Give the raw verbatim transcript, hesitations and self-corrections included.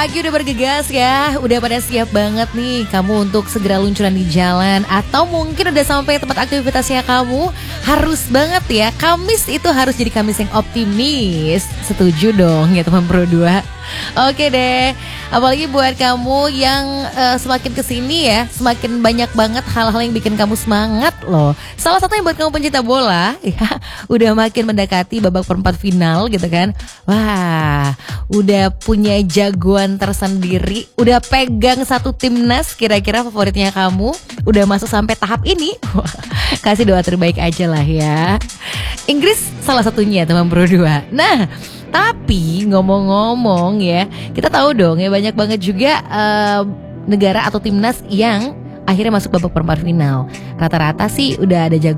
pagi udah bergegas ya. Udah pada siap banget nih kamu untuk segera luncuran di jalan. Atau mungkin udah sampai tempat aktivitasnya kamu. Harus banget ya, Kamis itu harus jadi Kamis yang optimis. Setuju dong ya teman Pro dua. Oke deh, apalagi buat kamu yang uh, semakin kesini ya, semakin banyak banget hal-hal yang bikin kamu semangat loh. Salah satunya buat kamu pencinta bola ya, udah makin mendekati babak perempat final gitu kan. Wah, udah punya jagoan tersendiri, udah pegang satu timnas kira-kira favoritnya kamu, udah masuk sampai tahap ini. Kasih doa terbaik aja lah ya. Inggris salah satunya teman Pro dua. Nah, tapi ngomong-ngomong ya, kita tahu dong ya banyak banget juga uh, negara atau timnas yang akhirnya masuk babak perempat final. Rata-rata sih udah ada jago